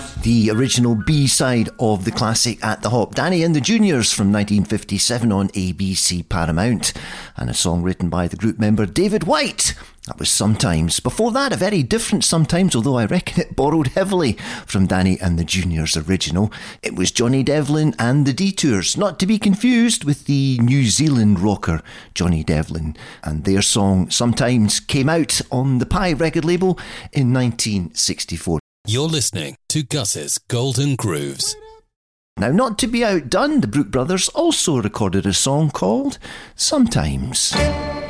The original B-side of the classic At the Hop, Danny and the Juniors from 1957 on ABC Paramount, and a song written by the group member David White. That was Sometimes. Before that, a very different Sometimes, although I reckon it borrowed heavily from Danny and the Juniors' original. It was Johnny Devlin and the Detours, not to be confused with the New Zealand rocker Johnny Devlin. And their song Sometimes came out on the Pie record label in 1964. You're listening to Gus's Golden Grooves. Now, not to be outdone, the Brook Brothers also recorded a song called Sometimes.